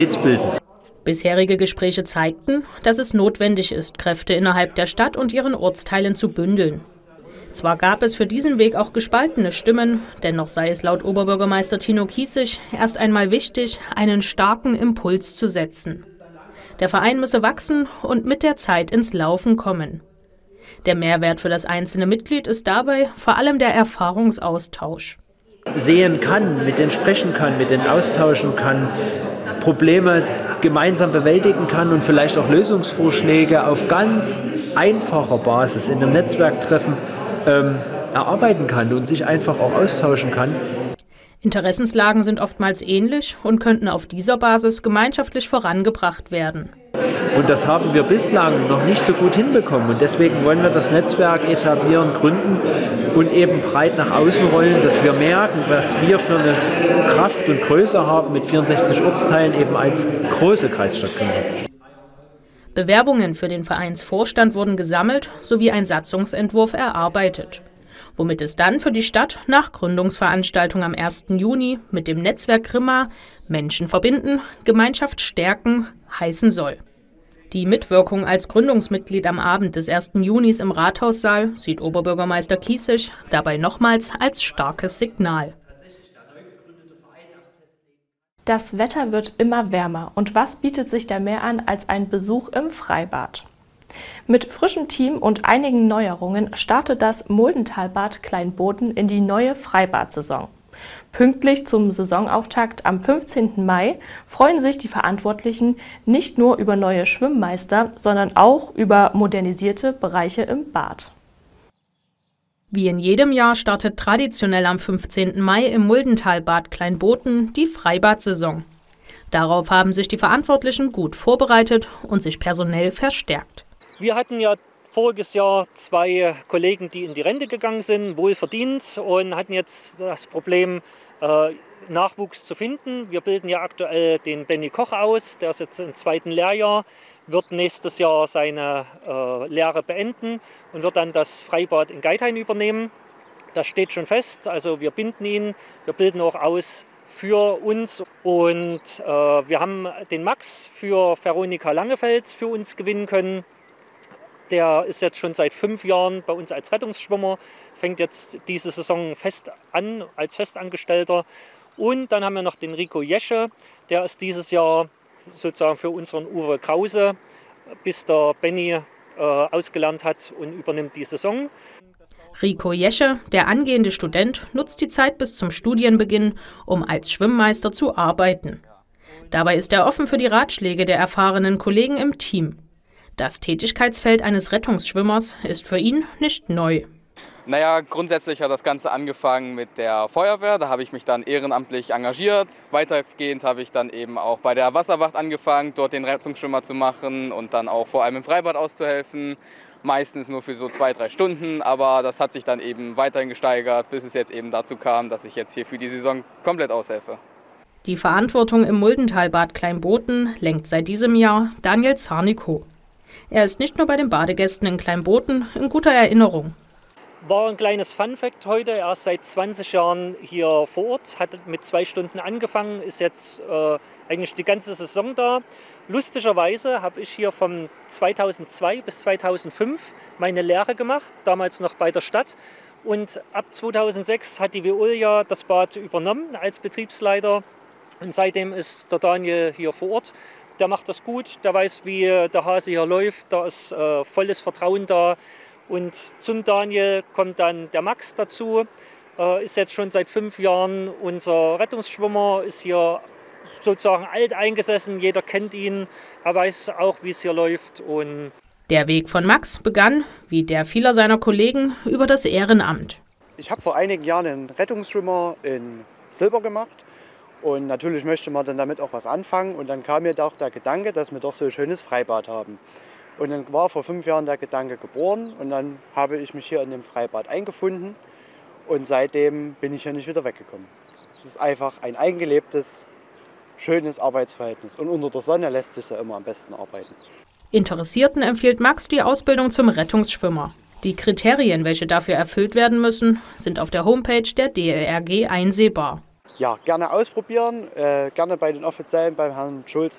Bildend. Bisherige Gespräche zeigten, dass es notwendig ist, Kräfte innerhalb der Stadt und ihren Ortsteilen zu bündeln. Zwar gab es für diesen Weg auch gespaltene Stimmen, dennoch sei es laut Oberbürgermeister Tino Kiessig erst einmal wichtig, einen starken Impuls zu setzen. Der Verein müsse wachsen und mit der Zeit ins Laufen kommen. Der Mehrwert für das einzelne Mitglied ist dabei vor allem der Erfahrungsaustausch. Sehen kann, mit denen sprechen kann, mit denen austauschen kann, Probleme gemeinsam bewältigen kann und vielleicht auch Lösungsvorschläge auf ganz einfacher Basis in einem Netzwerktreffen erarbeiten kann und sich einfach auch austauschen kann. Interessenslagen sind oftmals ähnlich und könnten auf dieser Basis gemeinschaftlich vorangebracht werden. Und das haben wir bislang noch nicht so gut hinbekommen. Und deswegen wollen wir das Netzwerk etablieren, gründen und eben breit nach außen rollen, dass wir merken, was wir für eine Kraft und Größe haben mit 64 Ortsteilen eben als große Kreisstadt können. Bewerbungen für den Vereinsvorstand wurden gesammelt sowie ein Satzungsentwurf erarbeitet, womit es dann für die Stadt nach Gründungsveranstaltung am 1. Juni mit dem Netzwerk Grimma Menschen verbinden, Gemeinschaft stärken heißen soll. Die Mitwirkung als Gründungsmitglied am Abend des 1. Junis im Rathaussaal sieht Oberbürgermeister Kiessig dabei nochmals als starkes Signal. Das Wetter wird immer wärmer und was bietet sich da mehr an als ein Besuch im Freibad? Mit frischem Team und einigen Neuerungen startet das Muldentalbad Kleinboden in die neue Freibad-Saison. Pünktlich zum Saisonauftakt am 15. Mai freuen sich die Verantwortlichen nicht nur über neue Schwimmmeister, sondern auch über modernisierte Bereiche im Bad. Wie in jedem Jahr startet traditionell am 15. Mai im Muldentalbad Kleinboden die Freibad-Saison. Darauf haben sich die Verantwortlichen gut vorbereitet und sich personell verstärkt. Wir hatten ja voriges Jahr 2 Kollegen, die in die Rente gegangen sind, wohlverdient, und hatten jetzt das Problem, Nachwuchs zu finden. Wir bilden ja aktuell den Benny Koch aus, der ist jetzt im 2. Lehrjahr, wird nächstes Jahr seine Lehre beenden und wird dann das Freibad in Geithain übernehmen. Das steht schon fest, also wir binden ihn, wir bilden auch aus für uns, und wir haben den Max für Veronika Langefeld für uns gewinnen können. Der ist jetzt schon seit 5 Jahren bei uns als Rettungsschwimmer, fängt jetzt diese Saison fest an als Festangestellter. Und dann haben wir noch den Rico Jesche, der ist dieses Jahr sozusagen für unseren Uwe Krause, bis der Benny ausgelernt hat, und übernimmt die Saison. Rico Jesche, der angehende Student, nutzt die Zeit bis zum Studienbeginn, um als Schwimmmeister zu arbeiten. Dabei ist er offen für die Ratschläge der erfahrenen Kollegen im Team. Das Tätigkeitsfeld eines Rettungsschwimmers ist für ihn nicht neu. Naja, grundsätzlich hat das Ganze angefangen mit der Feuerwehr. Da habe ich mich dann ehrenamtlich engagiert. Weitergehend habe ich dann eben auch bei der Wasserwacht angefangen, dort den Rettungsschwimmer zu machen und dann auch vor allem im Freibad auszuhelfen. Meistens nur für so 2-3 Stunden, aber das hat sich dann eben weiterhin gesteigert, bis es jetzt eben dazu kam, dass ich jetzt hier für die Saison komplett aushelfe. Die Verantwortung im Muldentalbad Kleinboden lenkt seit diesem Jahr Daniel Zarnikow. Er ist nicht nur bei den Badegästen in Kleinboden in guter Erinnerung. War ein kleines Funfact heute, er ist seit 20 Jahren hier vor Ort, hat mit 2 Stunden angefangen, ist jetzt eigentlich die ganze Saison da. Lustigerweise habe ich hier von 2002 bis 2005 meine Lehre gemacht, damals noch bei der Stadt. Und ab 2006 hat die Veolia das Bad übernommen als Betriebsleiter. Und seitdem ist der Daniel hier vor Ort. Der macht das gut, der weiß, wie der Hase hier läuft, da ist volles Vertrauen da. Und zum Daniel kommt dann der Max dazu, ist jetzt schon seit 5 Jahren unser Rettungsschwimmer, ist hier sozusagen alt eingesessen, jeder kennt ihn, er weiß auch, wie es hier läuft. Und der Weg von Max begann, wie der vieler seiner Kollegen, über das Ehrenamt. Ich habe vor einigen Jahren einen Rettungsschwimmer in Silber gemacht. Und natürlich möchte man dann damit auch was anfangen. Und dann kam mir doch der Gedanke, dass wir doch so ein schönes Freibad haben. Und dann war vor 5 Jahren der Gedanke geboren. Und dann habe ich mich hier in dem Freibad eingefunden. Und seitdem bin ich hier nicht wieder weggekommen. Es ist einfach ein eingelebtes, schönes Arbeitsverhältnis. Und unter der Sonne lässt sich ja immer am besten arbeiten. Interessierten empfiehlt Max die Ausbildung zum Rettungsschwimmer. Die Kriterien, welche dafür erfüllt werden müssen, sind auf der Homepage der DLRG einsehbar. Ja, gerne ausprobieren, gerne bei den Offiziellen, beim Herrn Schulz